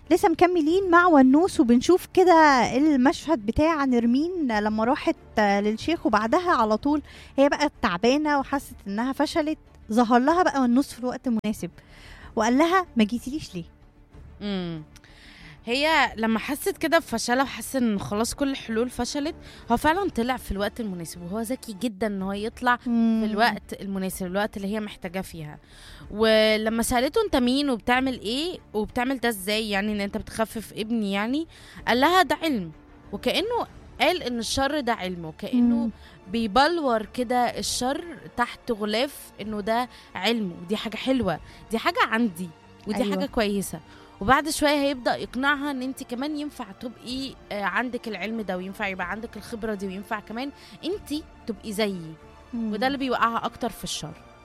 لسه مكملين مع ونوس، وبنشوف كده المشهد بتاع نرمين لما راحت للشيخ، وبعدها على طول هي بقى تعبانه وحست انها فشلت. ظهر لها بقى ونوس في الوقت المناسب وقال لها ما جيتيليش ليه. امم هي لما حست كده بفشلها وحست ان خلاص كل الحلول فشلت، هو فعلا طلع في الوقت المناسب، وهو ذكي جدا ان هو يطلع في الوقت المناسب، الوقت اللي هي محتاجاه فيها. ولما سألته انت مين وبتعمل ايه وبتعمل ده ازاي، يعني ان انت بتخفف ابني، يعني قال لها ده علم. وكأنه قال ان الشر ده علم، وكأنه بيبلور كده الشر تحت غلاف انه ده علم، ودي حاجة حلوة، دي حاجة عندي، ودي أيوة. حاجة كويسة. وبعد شوية هيبدأ يقنعها ان انت كمان ينفع تبقي عندك العلم ده، وينفع يبقى عندك الخبرة دي، وينفع كمان انت تبقي زيي. وده اللي بيوقعها اكتر في الشر.